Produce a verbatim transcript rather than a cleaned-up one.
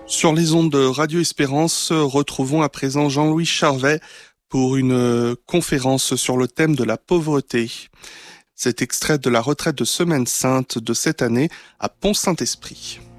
Sur les ondes de Radio Espérance, retrouvons à présent Jean-Louis Charvet pour une conférence sur le thème de la pauvreté. Cet extrait de la retraite de Semaine Sainte de cette année à Pont-Saint-Esprit.